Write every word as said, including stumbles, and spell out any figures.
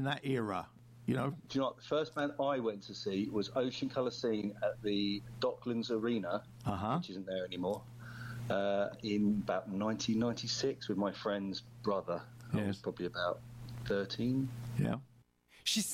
that era? You know, Do you know what? The first band I went to see was Ocean Colour Scene at the Docklands Arena, Uh-huh. which isn't there anymore, uh, in about nineteen ninety-six with my friend's brother. I was Yes. probably about thirteen. yeah. She's